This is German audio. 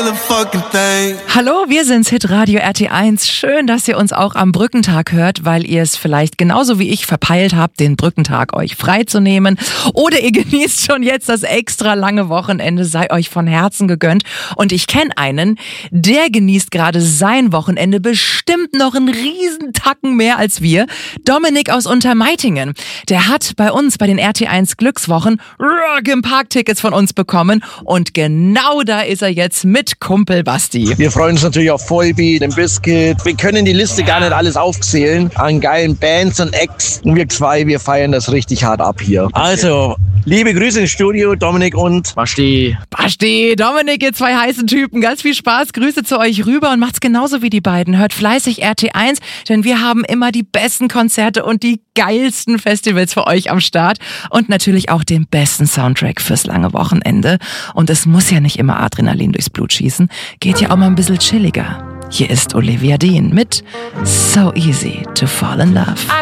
Hallo, wir sind's, Hitradio RT1. Schön, dass ihr uns auch am Brückentag hört, weil ihr es vielleicht genauso wie ich verpeilt habt, den Brückentag euch freizunehmen. Oder ihr genießt schon jetzt das extra lange Wochenende, sei euch von Herzen gegönnt. Und ich kenne einen, der genießt gerade sein Wochenende bestimmt noch einen Riesentacken mehr als wir. Dominik aus Untermeitingen. Der hat bei uns bei den RT1 Glückswochen im Parktickets von uns bekommen. Und genau da ist er jetzt mit Kumpel Basti. Wir freuen uns natürlich auf Volbeat, den Biscuit. Wir können die Liste gar nicht alles aufzählen an geilen Bands und Acts. Und wir zwei, wir feiern das richtig hart ab hier. Also, liebe Grüße ins Studio, Dominik und Basti. Basti, Dominik, ihr zwei heißen Typen. Ganz viel Spaß, Grüße zu euch rüber und macht's genauso wie die beiden. Hört fleißig RT1, denn wir haben immer die besten Konzerte und die geilsten Festivals für euch am Start. Und natürlich auch den besten Soundtrack fürs lange Wochenende. Und es muss ja nicht immer Adrenalin durchs Blut schießen. Geht ja auch mal ein bisschen chilliger. Hier ist Olivia Dean mit So Easy to Fall in Love.